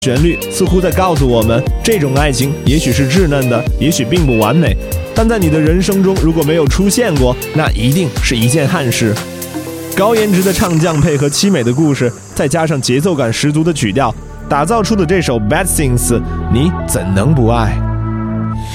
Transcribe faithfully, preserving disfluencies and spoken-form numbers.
旋律似乎在告诉我们，这种爱情也许是稚嫩的，也许并不完美，但在你的人生中如果没有出现过，那一定是一件憾事。高颜值的唱将配合凄美的故事，再加上节奏感十足的曲调，打造出的这首 Bad Things， 你怎能不爱？